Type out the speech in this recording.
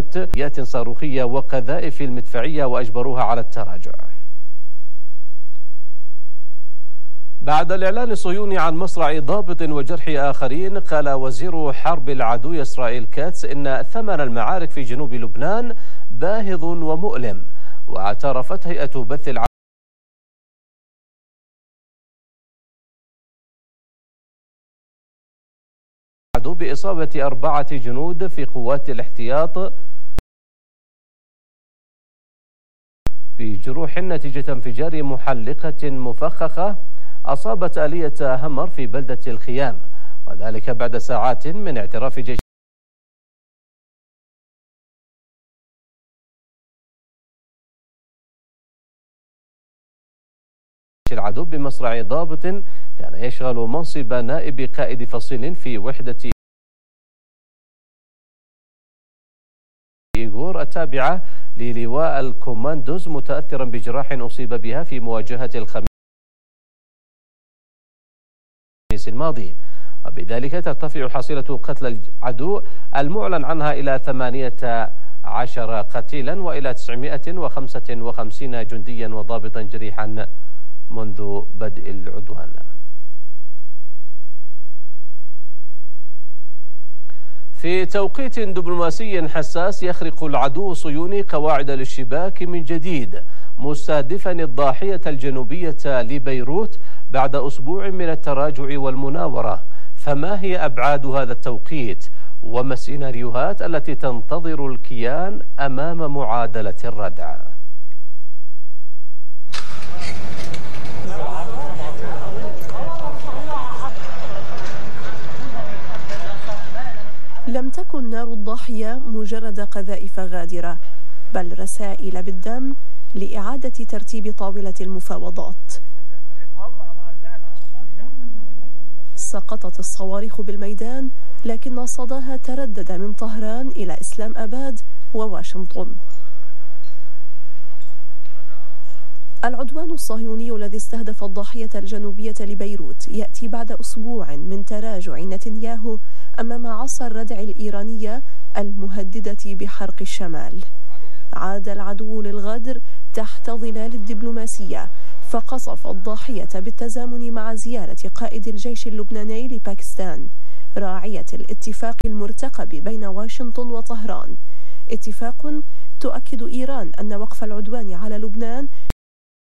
استخدامات صاروخية وقذائف المدفعية وأجبروها على التراجع. بعد الإعلان الصهيوني عن مصرع ضابط وجرح آخرين، قال وزير حرب العدو إسرائيل كاتس إن ثمن المعارك في جنوب لبنان باهظ ومؤلم. واعترفت هيئة بث العدو بإصابة 4 جنود في قوات الاحتياط بجروح نتيجة انفجار محلقة مفخخة أصابت آلية همر في بلدة الخيام، وذلك بعد ساعات من اعتراف جيش العدو بمصرع ضابط كان يشغل منصب نائب قائد فصيل في وحدة إيغور التابعة للواء الكوماندوز، متأثرا بجراح أصيب بها في مواجهة الخميس الماضي، وبذلك ترتفع حصيلة قتل العدو المعلن عنها إلى 18 قتيلا وإلى 955 جنديا وضابطا جريحا منذ بدء العدوان. في توقيت دبلوماسي حساس، يخرق العدو الصهيوني قواعد الاشتباك من جديد، مستهدفا الضاحية الجنوبية لبيروت بعد أسبوع من التراجع والمناورة. فما هي أبعاد هذا التوقيت؟ وما السيناريوهات التي تنتظر الكيان أمام معادلة الردع؟ لم تكن نار الضاحية مجرد قذائف غادرة، بل رسائل بالدم لإعادة ترتيب طاولة المفاوضات. سقطت الصواريخ بالميدان، لكن صداها تردد من طهران إلى إسلام آباد وواشنطن. العدوان الصهيوني الذي استهدف الضاحية الجنوبية لبيروت يأتي بعد أسبوع من تراجع نتنياهو أمام عصا الردع الإيرانية المهددة بحرق الشمال. عاد العدو للغدر تحت ظلال الدبلوماسية، فقصف الضاحية بالتزامن مع زيارة قائد الجيش اللبناني لباكستان، راعية الاتفاق المرتقب بين واشنطن وطهران. اتفاق تؤكد إيران أن وقف العدوان على لبنان